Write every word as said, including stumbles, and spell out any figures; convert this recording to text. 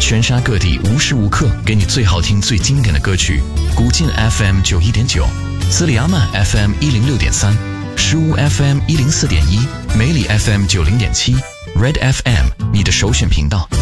全沙各地无时无刻给你最好听最经典的歌曲。古晋 F M 九一点九，斯里阿曼 F M 一零六点三，石屋 F M 一零四点一，梅里 F M 九零点七，Red F M 你的首选频道。